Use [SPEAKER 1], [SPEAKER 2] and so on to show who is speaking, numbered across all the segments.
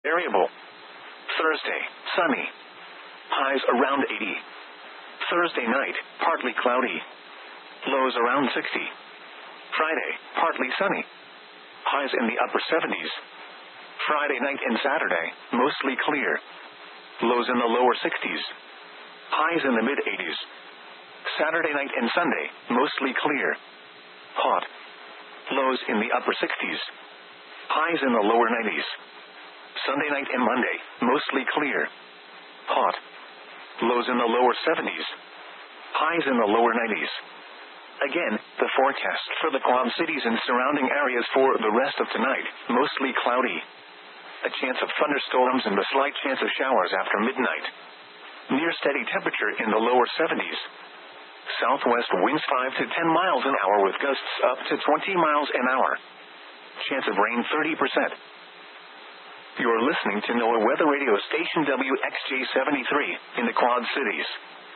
[SPEAKER 1] variable. Thursday, sunny. Highs around 80. Thursday night, partly cloudy. Lows around 60. Friday, partly sunny. Highs in the upper 70s. Friday night and Saturday, mostly clear. Lows in the lower 60s. Highs in the mid-80s. Saturday night and Sunday, mostly clear. Hot. Lows in the upper 60s. Highs in the lower 90s. Sunday night and Monday, mostly clear. Hot. Lows in the lower 70s. Highs in the lower 90s. Again, the forecast for the Quad Cities and surrounding areas for the rest of tonight, mostly cloudy. A chance of thunderstorms and a slight chance of showers after midnight. Near steady temperature in the lower 70s. Southwest winds 5 to 10 miles an hour with gusts up to 20 miles an hour. Chance of rain 30%. You're listening to NOAA Weather Radio Station WXJ73 in the Quad Cities.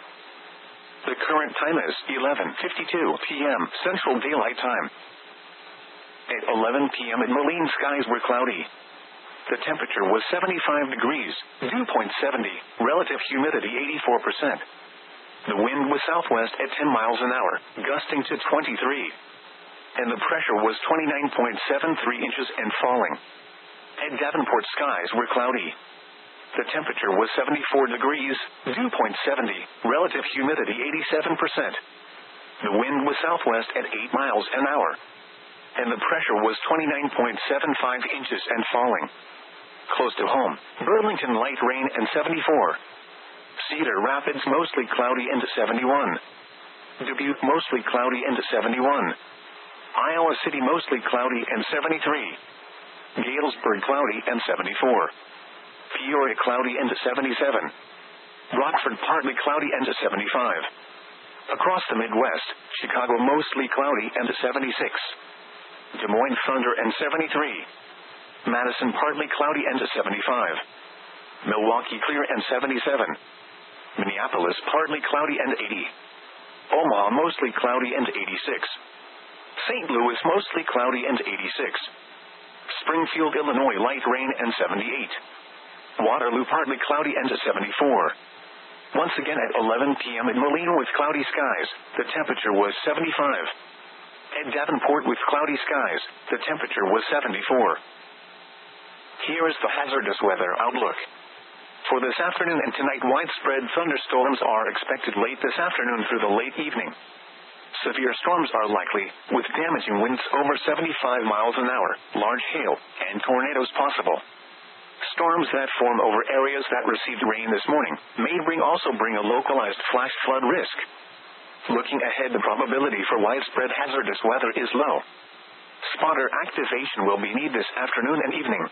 [SPEAKER 1] The current time is 11:52 p.m. Central Daylight Time. At 11 p.m. in Moline, skies were cloudy. The temperature was 75 degrees, dew point 70, relative humidity 84%. The wind was southwest at 10 miles an hour, gusting to 23. And the pressure was 29.73 inches and falling. At Davenport, skies were cloudy. The temperature was 74 degrees, dew point 70, relative humidity 87%. The wind was southwest at 8 miles an hour. And the pressure was 29.75 inches and falling. Close to home, Burlington light rain and 74. Cedar Rapids mostly cloudy into 71. Dubuque mostly cloudy into 71. Iowa City mostly cloudy and 73. Galesburg cloudy and 74. Peoria cloudy into 77. Rockford partly cloudy into 75. Across the Midwest, Chicago mostly cloudy into 76. Des Moines thunder and 73. Madison partly cloudy into 75. Milwaukee clear and 77. Minneapolis partly cloudy and 80. Omaha mostly cloudy and 86. St. Louis mostly cloudy and 86. Springfield, Illinois light rain and 78. Waterloo partly cloudy and 74. Once again at 11 p.m. in Moline with cloudy skies, the temperature was 75. At Davenport with cloudy skies, the temperature was 74. Here is the hazardous weather outlook. For this afternoon and tonight, widespread thunderstorms are expected late this afternoon through the late evening. Severe storms are likely, with damaging winds over 75 miles an hour, large hail, and tornadoes possible. Storms that form over areas that received rain this morning may also bring a localized flash flood risk. Looking ahead, the probability for widespread hazardous weather is low. Spotter activation will be needed this afternoon and evening.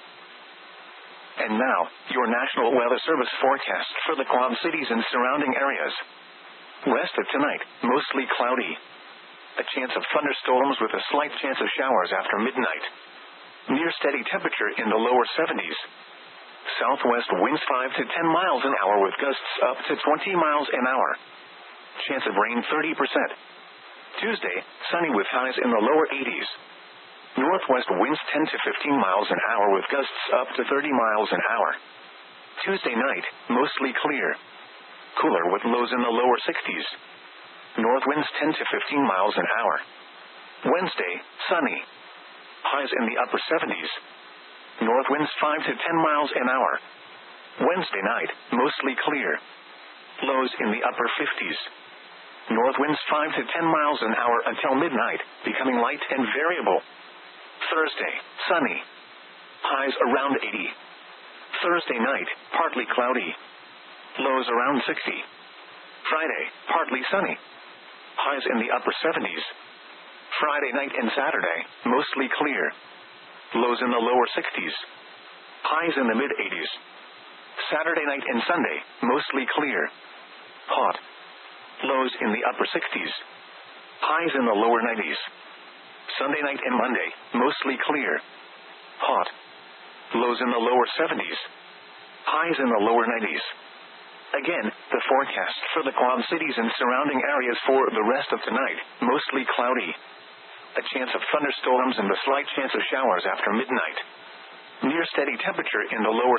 [SPEAKER 1] And now, your National Weather Service forecast for the Quad Cities and surrounding areas. Rest of tonight, mostly cloudy. A chance of thunderstorms with a slight chance of showers after midnight. Near steady temperature in the lower 70s. Southwest winds 5 to 10 miles an hour with gusts up to 20 miles an hour. Chance of rain 30%. Tuesday, sunny with highs in the lower 80s. Northwest winds 10 to 15 miles an hour with gusts up to 30 miles an hour. Tuesday night, mostly clear. Cooler with lows in the lower 60s. North winds 10 to 15 miles an hour. Wednesday, sunny. Highs in the upper 70s. North winds 5 to 10 miles an hour. Wednesday night, mostly clear. Lows in the upper 50s. North winds 5 to 10 miles an hour until midnight, becoming light and variable. Thursday, sunny. Highs around 80. Thursday night, partly cloudy. Lows around 60. Friday, partly sunny. Highs in the upper 70s. Friday night and Saturday, mostly clear. Lows in the lower 60s. Highs in the mid-80s. Saturday night and Sunday, mostly clear. Hot. Lows in the upper 60s. Highs in the lower 90s. Sunday night and Monday, mostly clear. Hot. Lows in the lower 70s. Highs in the lower 90s. Again, the forecast for the Quad Cities and surrounding areas for the rest of tonight, mostly cloudy. A chance of thunderstorms and a slight chance of showers after midnight. Near steady temperature in the lower